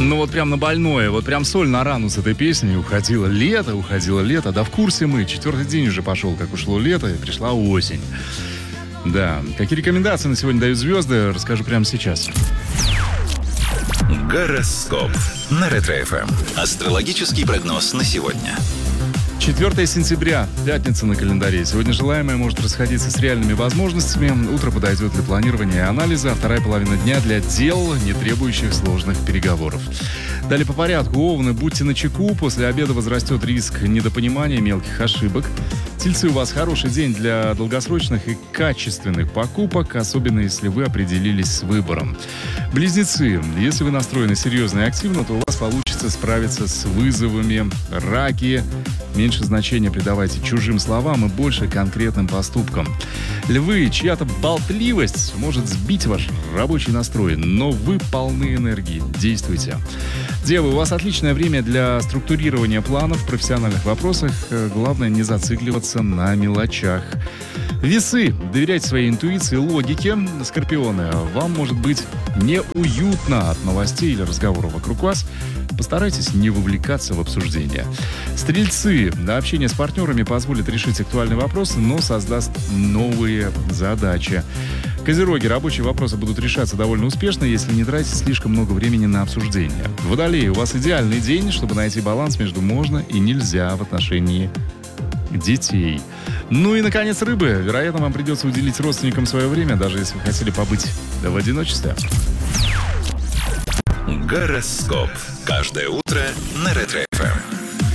Ну вот прям на больное, вот прям соль на рану с этой песней. Уходило лето, да в курсе мы. 4-й день уже пошел, как ушло лето, и пришла осень. Да, какие рекомендации на сегодня дают звезды, расскажу прямо сейчас. Гороскоп на Ретро-ФМ. Астрологический прогноз на сегодня. 4 сентября, пятница на календаре. Сегодня желаемое может расходиться с реальными возможностями. Утро подойдет для планирования и анализа, а вторая половина дня для дел, не требующих сложных переговоров. Далее по порядку. Овны, будьте начеку. После обеда возрастет риск недопонимания, мелких ошибок. Тельцы, у вас хороший день для долгосрочных и качественных покупок, особенно если вы определились с выбором. Близнецы, если вы настроены серьезно и активно, то у вас получится справиться с вызовами. Раки, меньше значения придавайте чужим словам и больше конкретным поступкам. Львы, чья-то болтливость может сбить ваш рабочий настрой, но вы полны энергии. Действуйте. Девы, у вас отличное время для структурирования планов в профессиональных вопросах. Главное не зацикливаться на мелочах. Весы, доверяйте своей интуиции и логике. Скорпионы, вам может быть неуютно от новостей или разговоров вокруг вас. Постарайтесь не вовлекаться в обсуждение. Стрельцы, общение с партнерами позволит решить актуальные вопросы, но создаст новые задачи. Козероги, рабочие вопросы будут решаться довольно успешно, если не тратить слишком много времени на обсуждение. Водолеи, у вас идеальный день, чтобы найти баланс между можно и нельзя в отношении детей. Ну и, наконец, рыбы. Вероятно, вам придется уделить родственникам свое время, даже если вы хотели побыть в одиночестве. Гороскоп. Каждое утро на Ретро-ФМ.